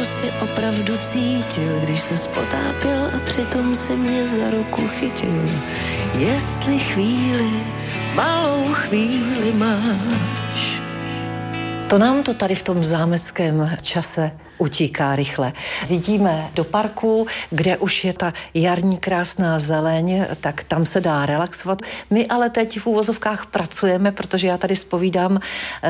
si opravdu cítil, když se spotápěl a přitom si mě za ruku chytil. Jestli chvíli, malou chvíli máš. To nám to tady v tom zámeckém čase utíká rychle. Vidíme do parku, kde už je ta jarní krásná zeleň, tak tam se dá relaxovat. My ale teď v úvozovkách pracujeme, protože já tady zpovídám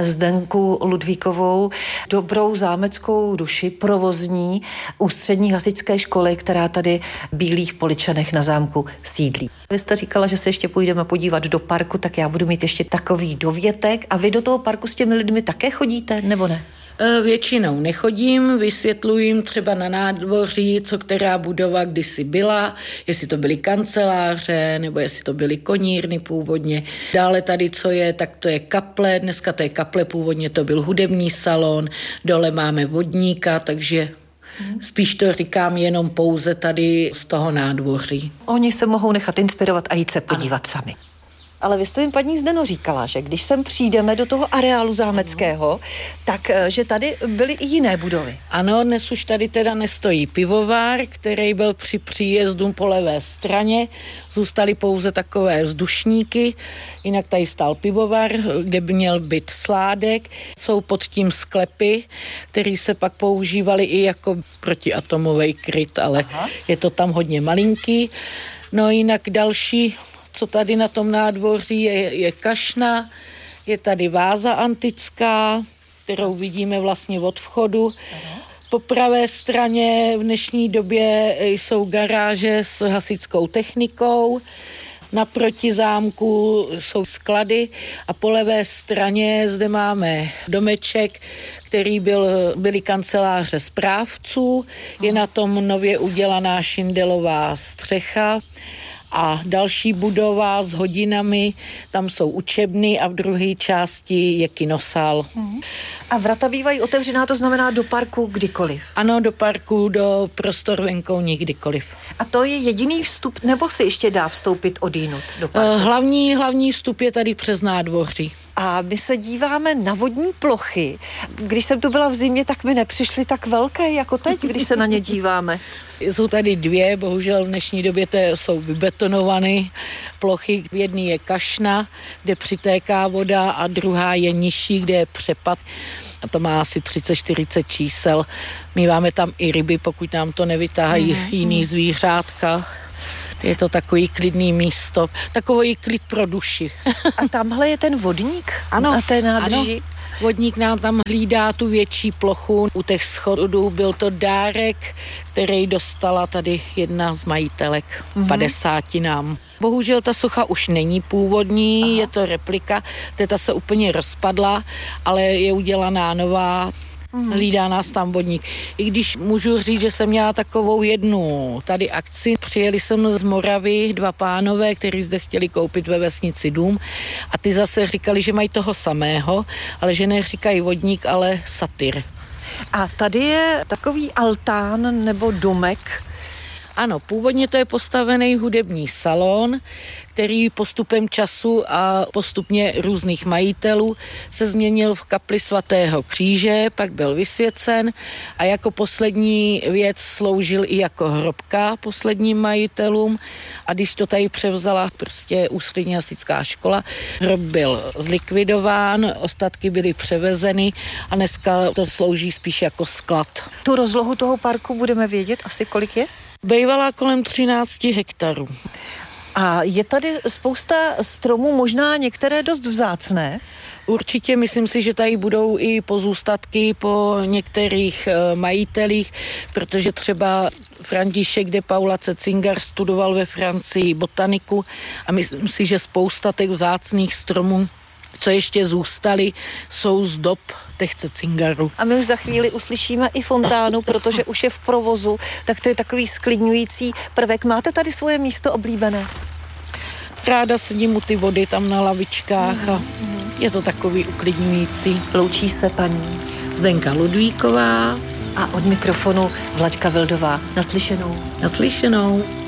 Zdenku Ludvíkovou, dobrou zámeckou duši, provozní ústřední hasičské školy, která tady v Bílých Poličanech na zámku sídlí. Vy jste říkala, že se ještě půjdeme podívat do parku, tak já budu mít ještě takový dovětek. A vy do toho parku s těmi lidmi také chodíte, nebo ne? Většinou nechodím, vysvětluji třeba na nádvoří, co která budova kdysi byla, jestli to byly kanceláře, nebo jestli to byly konírny původně. Dále tady, co je, tak to je kaple, dneska to je kaple, původně to byl hudební salon, dole máme vodníka, takže spíš to říkám jenom pouze tady z toho nádvoří. Oni se mohou nechat inspirovat a jít se podívat sami. Ale vy jste jim, paní Zdeno, říkala, že když sem přijdeme do toho areálu zámeckého, tak že tady byly i jiné budovy. Ano, dnes už tady teda nestojí pivovar, který byl při příjezdu po levé straně. Zůstaly pouze takové vzdušníky, jinak tady stál pivovar, kde by měl být sládek. Jsou pod tím sklepy, které se pak používaly i jako protiatomový kryt, ale je to tam hodně malinký. No jinak další, co tady na tom nádvoří je kašna, je tady váza antická, kterou vidíme vlastně od vchodu. Po pravé straně v dnešní době jsou garáže s hasičskou technikou, naproti zámku jsou sklady a po levé straně zde máme domeček, který byly kanceláře správců, je na tom nově udělaná šindelová střecha. A další budova s hodinami, tam jsou učebny a v druhé části je kinosál. A vrata bývají otevřená, to znamená do parku kdykoliv? Ano, do parku, do prostor venkovních kdykoliv. A to je jediný vstup, nebo se ještě dá vstoupit odjinud do parku? Hlavní vstup je tady přes nádvoří. A my se díváme na vodní plochy. Když jsem tu byla v zimě, tak mi nepřišly tak velké jako teď, když se na ně díváme. Jsou tady dvě, bohužel v dnešní době jsou vybetonované plochy. V jedné je kašna, kde přitéká voda a druhá je nižší, kde je přepad. A to má asi 30-40 čísel. Míváme tam i ryby, pokud nám to nevytáhají jiný zvířátka. Je to takový klidný místo, takový klid pro duši. A tamhle je ten vodník na té nádrži? Ano. Vodník nám tam hlídá tu větší plochu. U těch schodů byl to dárek, který dostala tady jedna z majitelek, 50 nám. Bohužel ta socha už není původní, je to replika, ta se úplně rozpadla, ale je udělaná nová. Hlídá nás tam vodník. I když můžu říct, že jsem měla takovou jednu tady akci. Přijeli jsem z Moravy 2 pánové, kteří zde chtěli koupit ve vesnici dům a ty zase říkali, že mají toho samého, ale že neříkají vodník, ale satyr. A tady je takový altán nebo domek. Ano, původně to je postavený hudební salon, který postupem času a postupně různých majitelů se změnil v kapli svatého kříže, pak byl vysvěcen a jako poslední věc sloužil i jako hrobka posledním majitelům a když to tady převzala prostě ústřední hasičská škola, hrob byl zlikvidován, ostatky byly převezeny a dneska to slouží spíš jako sklad. Tu rozlohu toho parku budeme vědět asi kolik je? Bývala kolem 13 hektarů. A je tady spousta stromů, možná některé dost vzácné? Určitě, myslím si, že tady budou i pozůstatky po některých majitelích, protože třeba František de Paula Cetzinger studoval ve Francii botaniku a myslím si, že spousta těch vzácných stromů, co ještě zůstaly, jsou z dob těch Cetzingerů. A my už za chvíli uslyšíme i fontánu, protože už je v provozu, tak to je takový sklidňující prvek. Máte tady svoje místo oblíbené? Ráda sedím u ty vody tam na lavičkách a je to takový uklidňující. Loučí se paní Zdenka Ludvíková a od mikrofonu Vlaďka Vildová. Naslyšenou. Naslyšenou.